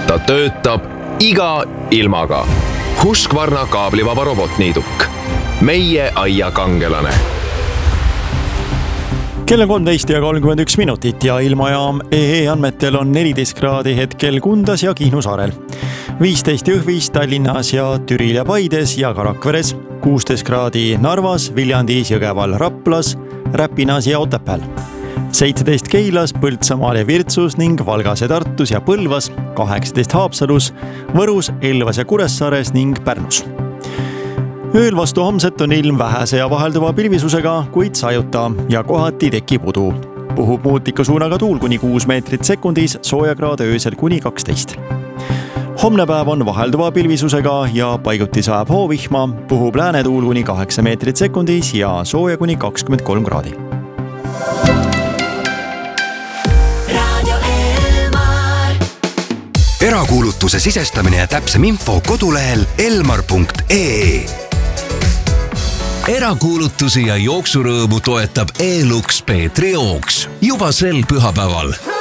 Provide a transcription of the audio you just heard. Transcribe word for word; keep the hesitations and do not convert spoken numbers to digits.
ta töötab iga ilmaga. Husqvarna kaablivaba robotniiduk. Meie aia kangelane. Kell on kolmteist ja kolmkümmend üks minutit ja ilmajaam E E andmetel on neliteist kraadi hetkel Kundas ja Kihnu saarel. viisteist Jõhvis, Tallinnas ja Türil ja Paides ja ka Rakveres. kuusteist kraadi Narvas, Viljandis, Jõgeval, Raplas, Räpinas ja Otepääl. seitseteist Keilas, Põltsamaal ja Virtsus ning Valgas ja Tartus ja Põlvas, kaheksateist Haapsalus, Võrus, Elvas ja Kuressaares ning Pärnus. Ööl vastu homset on ilm vähese ja vahelduva pilvisusega, kuid sajuta ja kohati tekib udu. Puhub muutliku suunaga tuul kuni kuus meetrit sekundis, soojakraade öösel kuni kaksteist. Homne päev on vahelduva pilvisusega ja paiguti sajab hoovihma, puhub läänetuul kuni kaheksa meetrit sekundis ja sooja kuni kakskümmend kolm kraadi. Erakuulutuse sisestamine ja täpsem info kodulehel elmar punkt ee. Erakuulutusi ja jooksurõõmu toetab E-Lux Peetri jooks juba sel pühapäeval.